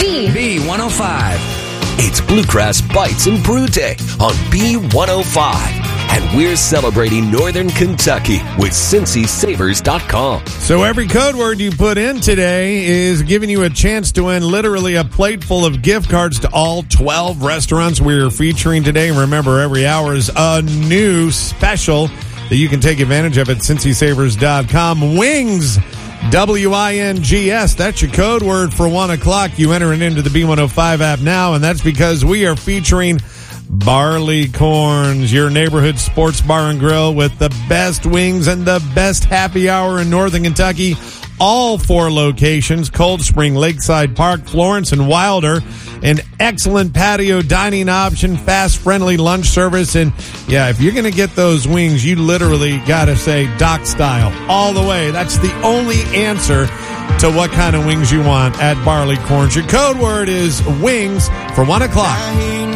B105. It's Bluegrass Bites and Brew Day on B105. And we're celebrating Northern Kentucky with CincySavers.com. So every code word you put in today is giving you a chance to win literally a plate full of gift cards to all 12 restaurants we're featuring today. And remember, every hour is a new special that you can take advantage of at CincySavers.com. Wings, W-I-N-G-S. That's your code word for 1 o'clock. You enter it into the B105 app now, and that's because we are featuring Barleycorns, your neighborhood sports bar and grill with the best wings and the best happy hour in Northern Kentucky. All 4 locations, Cold Spring, Lakeside Park, Florence, and Wilder. An excellent patio dining option, fast, friendly lunch service. And, yeah, if you're going to get those wings, you literally got to say Doc style all the way. That's the only answer to what kind of wings you want at Barleycorns. Your code word is wings for 1 o'clock.